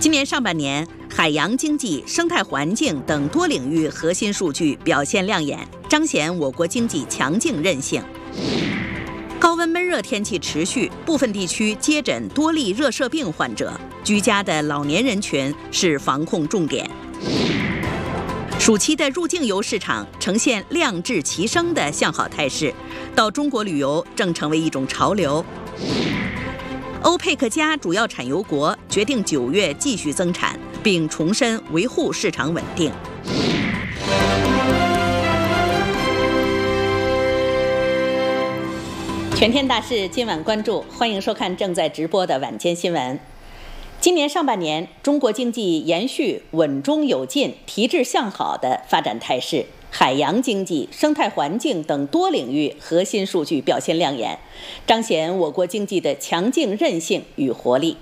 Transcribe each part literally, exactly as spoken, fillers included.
今年上半年，海洋经济、生态环境等多领域核心数据表现亮眼，彰显我国经济强劲韧性。高温闷热天气持续，部分地区接诊多例热射病患者，居家的老年人群是防控重点。暑期的入境游市场呈现量质齐升的向好态势，到中国旅游正成为一种潮流。欧佩克加主要产油国决定九月继续增产，并重申维护市场稳定。全天大事今晚关注，欢迎收看正在直播的晚间新闻。今年上半年，中国经济延续稳中有进、提质向好的发展态势，海洋经济、生态环境等多领域核心数据表现亮眼，彰显我国经济的强劲韧性与活力。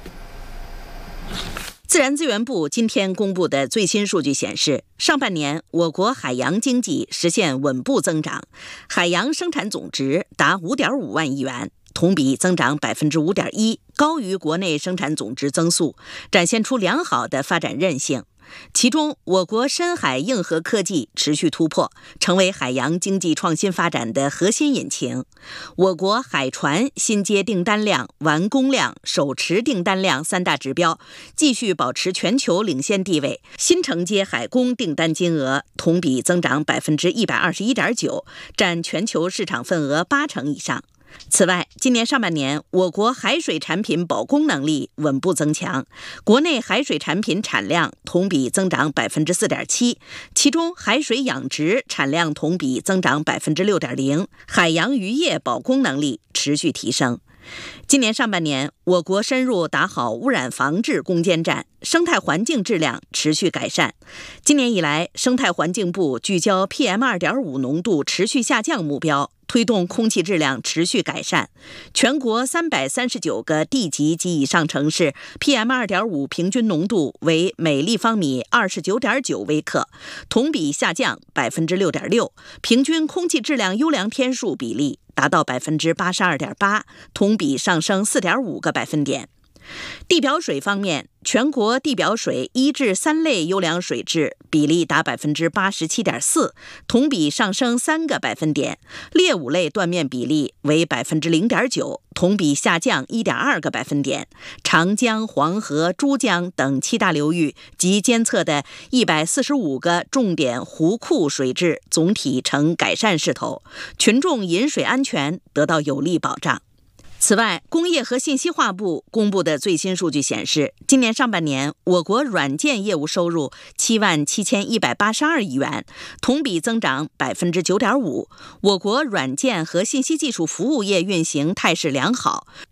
自然资源部今天公布的最新数据显示，上半年我国海洋经济实现稳步增长，海洋生产总值达 五点五万亿元，同比增长 百分之五点一， 高于国内生产总值增速，展现出良好的发展韧性。其中，我国深海硬核科技持续突破，成为海洋经济创新发展的核心引擎。我国海船新接订单量、完工量、手持订单量三大指标继续保持全球领先地位，新承接海工订单金额同比增长 百分之一百二十一点九， 占全球市场份额八成以上。此外，今年上半年，我国海水产品保供能力稳步增强，国内海水产品产量同比增长 百分之四点七， 其中海水养殖产量同比增长 百分之六点零， 海洋渔业保供能力持续提升。今年上半年，我国深入打好污染防治攻坚战，生态环境质量持续改善。今年以来，生态环境部聚焦 P M 二点五 浓度持续下降目标，推动空气质量持续改善。全国三百三十九个地级及以上城市 P M 二点五 平均浓度为每立方米 二十九点九 微克，同比下降 百分之六点六， 平均空气质量优良天数比例达到 百分之八十二点八， 同比上升 四点五个百分点。地表水方面，全国地表水一至三类优良水质比例达 百分之八十七点四， 同比上升三个百分点；劣五类断面比例为 百分之零点九， 同比下降 一点二个百分点。长江、黄河、珠江等七大流域及监测的一百四十五个重点湖库水质总体呈改善势头，群众饮水安全得到有力保障。此外，工业和信息化部公布的最新数据显示，今年上半年我国软件业务收入七万七千一百八十二亿元，同比增长 百分之九点五。我国软件和信息技术服务业运行态势良好，